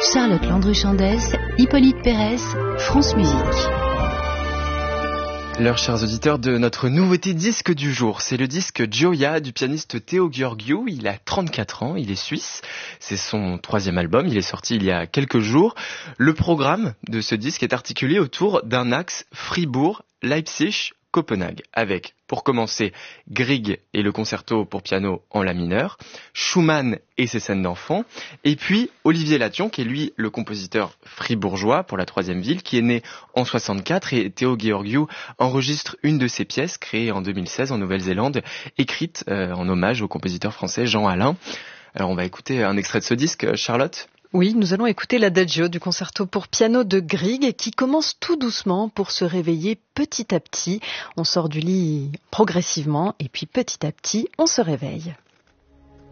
Charlotte Landru-Chandès, Hippolyte Pérez, France Musique. L'heure, chers auditeurs, de notre nouveauté disque du jour. C'est le disque Gioia du pianiste Théo Georgiou. Il a 34 ans, il est suisse. C'est son 3e album, il est sorti il y a quelques jours. Le programme de ce disque est articulé autour d'un axe Fribourg-Leipzig-Copenhague, avec, pour commencer, Grieg et le concerto pour piano en la mineur, Schumann et ses scènes d'enfants, et puis Olivier Lation, qui est lui le compositeur fribourgeois pour la 3e ville, qui est né en 64, et Théo Georgiou enregistre une de ses pièces, créée en 2016 en Nouvelle-Zélande, écrite en hommage au compositeur français Jean Alain. Alors on va écouter un extrait de ce disque, Charlotte. Oui, nous allons écouter l'Adagio du concerto pour piano de Grieg qui commence tout doucement pour se réveiller petit à petit. On sort du lit progressivement et puis petit à petit, on se réveille.